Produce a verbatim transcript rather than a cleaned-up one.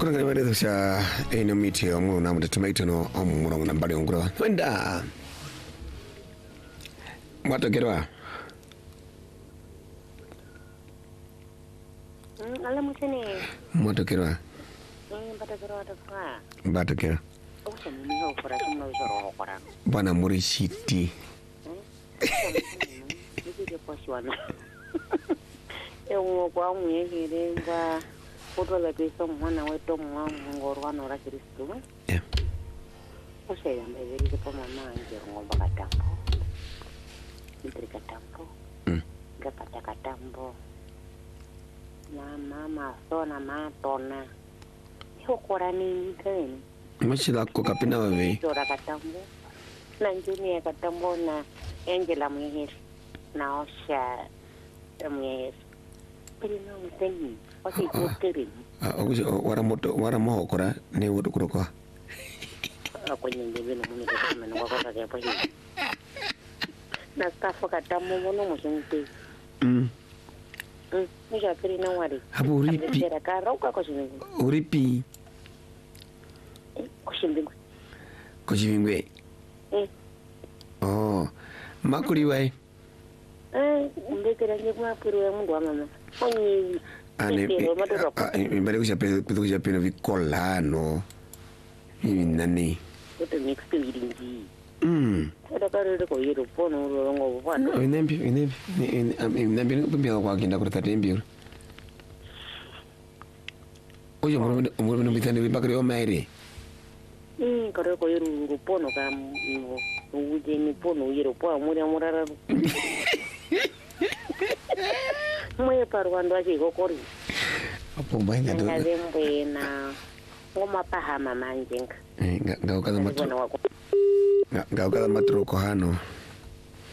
Ngoranga bale sha eno miti omu na tomato no omu na bale ngoro. Wenda. Mwato gerwa. Mm, ala mutene. Mwato gerwa. Mm, bata gerwa ta fa. Bata gerwa. O se ni ho fora tuma joro kora. Bana muri shiti. Ni ke poswana. E un kwa mwegere ba foto la pesa mwana wetu mwa ngorwa no ra Kristo. Yeah. O se ya mbele ke pa mama anje ngomba katambo. Ndri katambo. Mm. Gapata katambo. Na mama sona matona. Yo kora ni tren. Machila ko kapina wewe. Dora katambo. Na njuni katambo na Angela Muhir. Na osha Muhir. Pero no mteni. Osi kutiri. Ah, ogusi wara moto wara moho kora ne wodo kuroko. Kwenye ndebe no mune kama no kwa kwa kwa hiyo. Na staff katambo mono mushinte. Mm. Mm, nisha kiri na wari. Hapo uripi. Kera kara uka kwa shimingu. Uripi. Kwa shimingu. Ko jibingwe. Eh. Oh. Makuri wai. Eh, ndekera nje kwa kiri ya mungu wa mama. Onye. Ane mbale kusha pe pe kusha pe no vikolano. Hivi nani? Oto mix kiringi. Mm. Ada kare ko yero pono ro ngo bwana. No, inembi inembi inembi kumbia kwa kinda kurata tembi. Oyo moro moro no bitane bibakari o maire. Mm, kare ko yero ngo pono ka ngo. Uje ni pono yero po amuri amurara. Mwe parwando aje gokori. Apo bainga do. Ngazembe na ngoma pahama manjenga. Eh, ngao kada matro. Ngao kada matro ko hano.